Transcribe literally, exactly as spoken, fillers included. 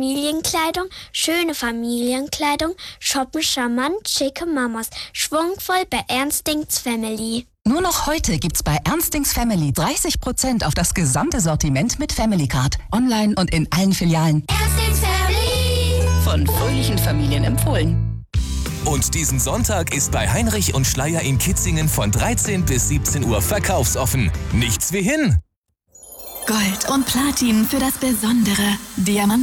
Familienkleidung, schöne Familienkleidung, shoppen charmant, schicke Mamas, schwungvoll bei Ernstings Family. Nur noch heute gibt's bei Ernstings Family dreißig Prozent auf das gesamte Sortiment mit Family Card. Online und in allen Filialen. Ernstings Family. Von fröhlichen Familien empfohlen. Und diesen Sonntag ist bei Heinrich und Schleier in Kitzingen von dreizehn bis siebzehn Uhr verkaufsoffen. Nichts wie hin! Gold und Platin für das Besondere. Diamant